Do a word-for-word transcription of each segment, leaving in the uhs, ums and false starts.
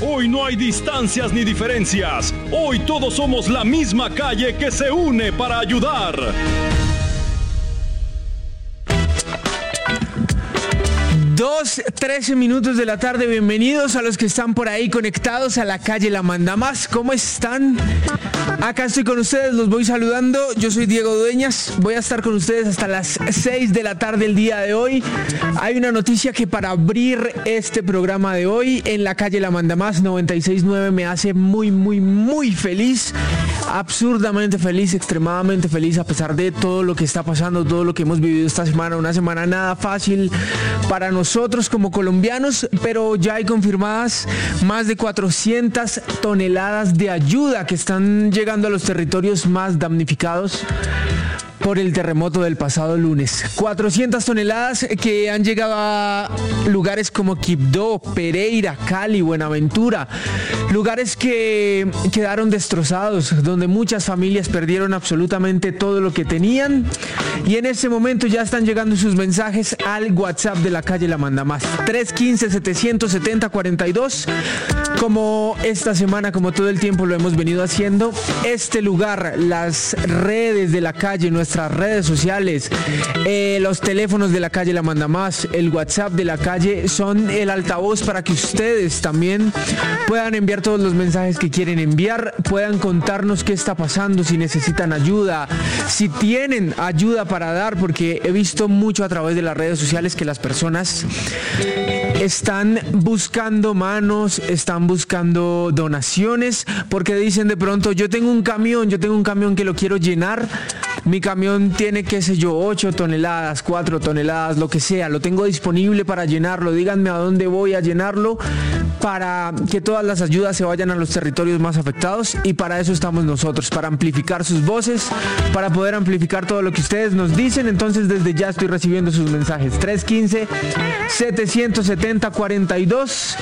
Hoy no hay distancias ni diferencias. Hoy todos somos la misma calle que se une para ayudar. Dos, trece minutos de la tarde. Bienvenidos a los que están por ahí conectados a la calle La Mandamás. ¿Cómo están? Acá estoy con ustedes, los voy saludando. Yo soy Diego Dueñas. Voy a estar con ustedes hasta las seis de la tarde el día de hoy. Hay una noticia que para abrir este programa de hoy en la calle La Mandamás noventa y seis punto nueve me hace muy, muy, muy feliz. Absurdamente feliz, extremadamente feliz a pesar de todo lo que está pasando, todo lo que hemos vivido esta semana. Una semana nada fácil para nosotros como colombianos, pero ya hay confirmadas más de cuatrocientas toneladas de ayuda que están llegando a los territorios más damnificados por el terremoto del pasado lunes. cuatrocientas toneladas que han llegado a lugares como Quibdó, Pereira, Cali, Buenaventura, lugares que quedaron destrozados, donde muchas familias perdieron absolutamente todo lo que tenían, y en este momento ya están llegando sus mensajes al WhatsApp de la calle La Mandamás, tres uno cinco, siete siete cero, cuatro dos. Como esta semana, como todo el tiempo lo hemos venido haciendo, este lugar, las redes de la calle, nuestras redes sociales, eh, los teléfonos de la calle La Mandamás, el WhatsApp de la calle son el altavoz para que ustedes también puedan enviar todos los mensajes que quieren enviar, puedan contarnos qué está pasando, si necesitan ayuda, si tienen ayuda para dar, porque he visto mucho a través de las redes sociales que las personas están buscando manos, están buscando donaciones, porque dicen de pronto, yo tengo un camión, yo tengo un camión que lo quiero llenar, mi camión tiene, qué sé yo, ocho toneladas, cuatro toneladas, lo que sea, lo tengo disponible para llenarlo, díganme a dónde voy a llenarlo para que todas las ayudas se vayan a los territorios más afectados, y para eso estamos nosotros, para amplificar sus voces, para poder amplificar todo lo que ustedes nos dicen. Entonces desde ya estoy recibiendo sus mensajes, tres uno cinco, siete siete cero, cuatro dos.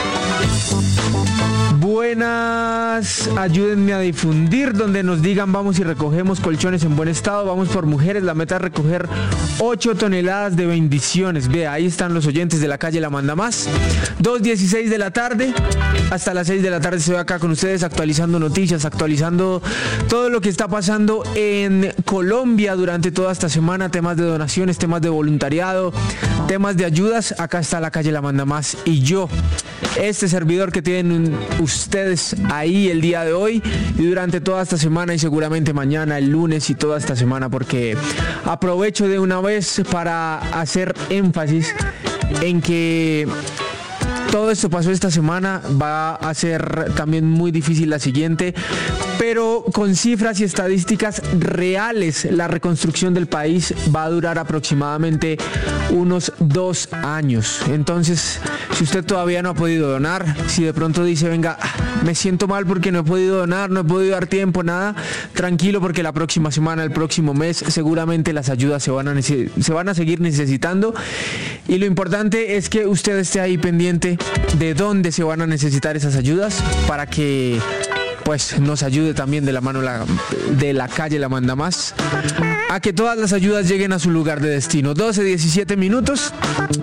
Buenas, ayúdenme a difundir, donde nos digan vamos y recogemos colchones en buen estado, vamos por mujeres, la meta es recoger ocho toneladas de bendiciones. Vea, ahí están los oyentes de la calle La Mandamás. dos dieciséis de la tarde, hasta las seis de la tarde estoy acá con ustedes actualizando noticias, actualizando todo lo que está pasando en Colombia durante toda esta semana, temas de donaciones, temas de voluntariado, temas de ayudas. Acá está la calle La Mandamás y yo, este servidor que tienen ustedes ahí el día de hoy y durante toda esta semana, y seguramente mañana, el lunes y toda esta semana, porque aprovecho de una vez para hacer énfasis en que todo esto pasó esta semana, va a ser también muy difícil la siguiente, pero con cifras y estadísticas reales, la reconstrucción del país va a durar aproximadamente unos dos años. Entonces, si usted todavía no ha podido donar, si de pronto dice, venga, me siento mal porque no he podido donar, no he podido dar tiempo, nada, tranquilo, porque la próxima semana, el próximo mes, seguramente las ayudas se van a, nece- se van a seguir necesitando, y lo importante es que usted esté ahí pendiente de dónde se van a necesitar esas ayudas para que pues nos ayude también de la mano la, de la calle La Mandamás a que todas las ayudas lleguen a su lugar de destino. doce diecisiete minutos.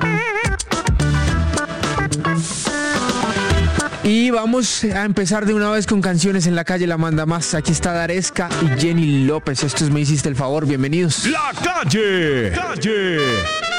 Y vamos a empezar de una vez con canciones en la calle La Mandamás. Aquí está Daresca y Jenny López. Esto es Me Hiciste el Favor. Bienvenidos. La calle. Calle.